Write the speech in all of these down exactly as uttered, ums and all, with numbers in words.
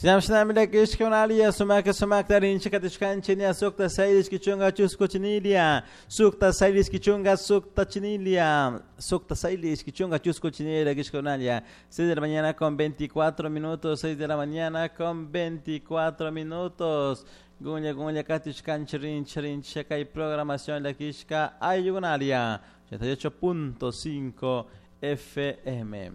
Sinam sinam la kish kanalia sumak sumak tarin chikatishkan chinia sukta sailis kichunga chusko chinilia sukta sailis kichunga sukta chinilia sukta sailis kichunga chusko chinilia kish kanalia seis de la mañana con veinticuatro minutos seis de la mañana con veinticuatro minutos gunya gunya katishkan chirin chirin cheka y programación la kishka ayunalia ochenta y ocho punto cinco F M.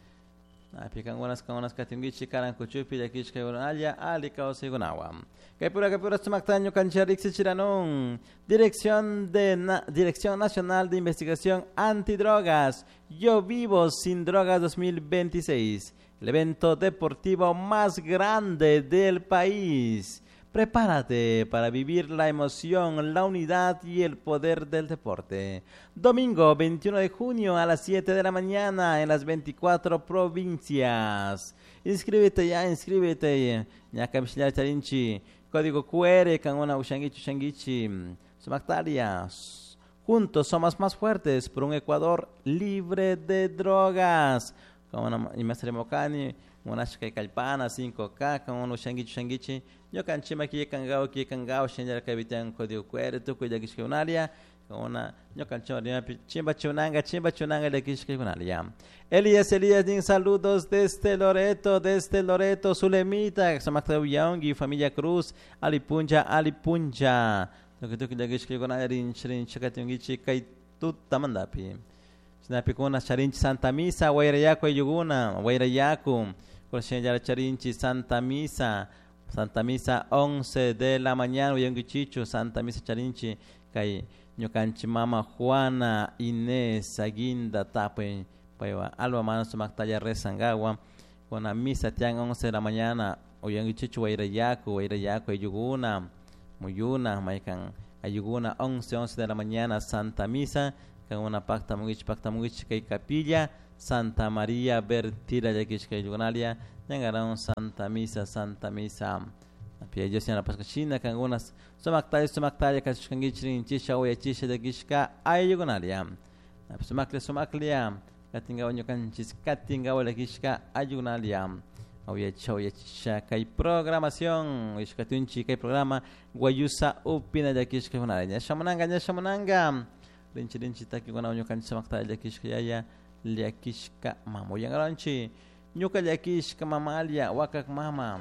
Apikan unas kan unas katingichi karan kuchupi ya kishka yonalia alika osigunawa. Kaipura kaipura sumaktaño kancharik sichiranun. Dirección de na, Dirección Nacional de Investigación Antidrogas. Yo vivo sin drogas dos mil veintiséis. El evento deportivo más grande del país. Prepárate para vivir la emoción, la unidad y el poder del deporte. Domingo veintiuno de junio a las siete de la mañana en las veinticuatro provincias. Inscríbete ya, inscríbete. Ñakamishla Charinchi. Código Q R, Kangona Ushangichi Ushangichi. Sumaktaria. Juntos somos más fuertes por un Ecuador libre de drogas. Como Imestre Mokani. Monashka Kalpana, cinco K, con uno Shangichi Shangichi, yo canchima aquí Kangao, aquí Kangao, Shenjar Kavitan, Código Q R, Tuku de Kishkunalia, con una, yo canchima, Chimba Chunanga, Chimba Chunanga de Kishkunalia. Elías Elías, din saludos desde Loreto, desde Loreto, Zulemita, Samakta Uyongi, Familia Cruz, Alipunja, Alipunja, Tuku Tuku de Kishkunalia, Rin Shrin Chakatungichi, Kaituta Mandapi. Sinapikuna Charinchi Santa Misa, Wairayaku Yuguna, Wairayaku. Colchenya Charinchi Santa Misa, Santa Misa once de la mañana, Uyanguchicho, Santa Misa Charinchi, Kai Ñocanchi Mama Juana Inés Aguinda Tape, Paiwa, Alba Mano Sumaktaya Rezangawa, con la misa Tian once de la mañana, Uyanguchicho, Wairayaku, Wairayaku Yuguna, Muyuna, Maikan, Ayuguna once, once de la mañana, Santa Misa, con una pacta mugich, pacta mugich, Kai Capilla, Santa María Bertira de Kishka Yugonalia, llegaron Santa Misa, Santa Misa. Pia yo la Pascachina, con algunas Somaktalia, Somaktalia, Kashkangichrin, Chisha, Oya Chisha de Kishka, Ay Yugonalia. Somakle, Somaklia, Katinga, Oyokanchis, Katinga, Oya Kishka, Ay Yugonalia. Oya Choya Chisha, Kai programación, Ishkatunchi, Kai programa, Guayusa, Upina de Kishka Yugonalia. Shamananga, Shamananga. Rinchi Rinchi Taki, Gona, Oyokanchis, Somaktalia de Kishka Yaya. Liakishka mama yang ranchi nyuka liakishka mamalia wakak mama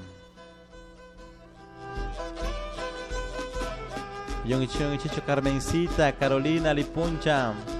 yung chicho Carmencita Carolina Lipuncha